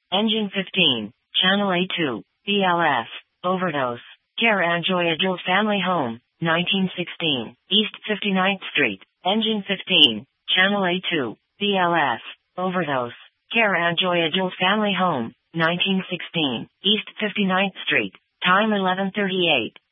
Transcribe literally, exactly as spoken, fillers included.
Engine fifteen, Channel A two, B L S, overdose. Karanjoy Adult Family Home, nineteen sixteen, East fifty-ninth Street. Engine fifteen, Channel A two, B L S, overdose. Karanjoy Adult Family Home, nineteen sixteen, East fifty-ninth Street. Time eleven thirty-eight.